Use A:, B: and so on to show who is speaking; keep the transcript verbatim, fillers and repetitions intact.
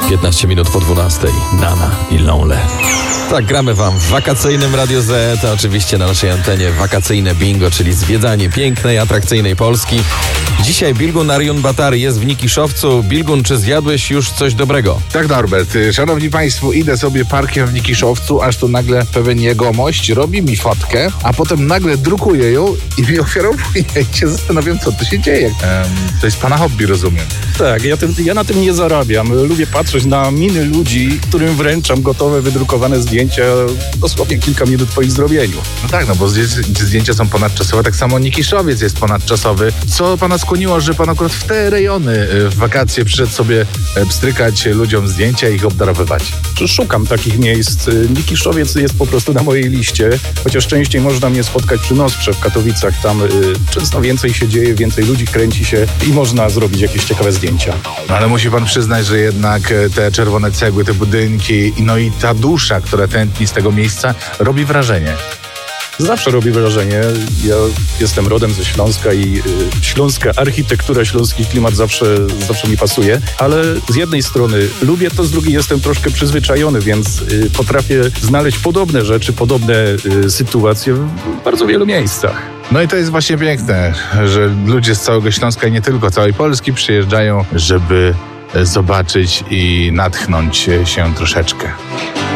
A: piętnaście minut po dwunastej. Nana i Lonely. Tak, gramy wam w wakacyjnym Radio Z, a oczywiście na naszej antenie wakacyjne bingo, czyli zwiedzanie pięknej, atrakcyjnej Polski. Dzisiaj Bilgun Arjun Batary jest w Nikiszowcu. Bilgun, czy zjadłeś już coś dobrego?
B: Tak, Norbert. Szanowni Państwo, idę sobie parkiem w Nikiszowcu, aż tu nagle pewien jegomość robi mi fotkę, a potem nagle drukuje ją i mi ofiarowuje i się zastanawiam, co tu się dzieje. Um, to jest pana hobby, rozumiem.
C: Tak, ja, tym, ja na tym nie zarabiam. Lubię patrzeć na miny ludzi, którym wręczam gotowe, wydrukowane zdjęcia dosłownie kilka minut po ich zrobieniu.
B: No tak, no bo zdjęcia są ponadczasowe, tak samo Nikiszowiec jest ponadczasowy. Co pana skłoniło, że pan akurat w te rejony w wakacje przyszedł sobie pstrykać ludziom zdjęcia i ich obdarowywać?
C: Szukam takich miejsc. Nikiszowiec jest po prostu na mojej liście, chociaż częściej można mnie spotkać przy Nosprze w Katowicach. Tam y, często więcej się dzieje, więcej ludzi kręci się i można zrobić jakieś ciekawe zdjęcia.
B: No ale musi pan przyznać, że jednak te czerwone cegły, te budynki, no i ta dusza, która tętni z tego miejsca, robi wrażenie.
C: Zawsze robi wrażenie. Ja jestem rodem ze Śląska i y, śląska architektura, śląski klimat zawsze, zawsze mi pasuje, ale z jednej strony lubię to, z drugiej jestem troszkę przyzwyczajony, więc y, potrafię znaleźć podobne rzeczy, podobne y, sytuacje w bardzo wielu miejscach.
B: No i to jest właśnie piękne, że ludzie z całego Śląska i nie tylko, całej Polski przyjeżdżają, żeby zobaczyć i natchnąć się troszeczkę.